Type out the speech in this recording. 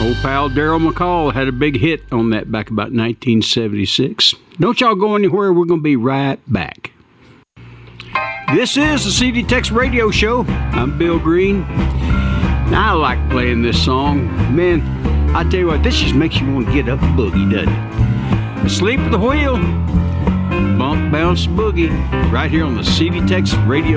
Old pal Daryl McCall had a big hit on that back about 1976. Don't y'all go anywhere. We're going to be right back. This is the CD Tex Radio Show. I'm Bill Green. I like playing this song. Man, I tell you what, this just makes you want to get up and boogie, doesn't it? Asleep at the wheel, bump, bounce, boogie, right here on the CD Tex Radio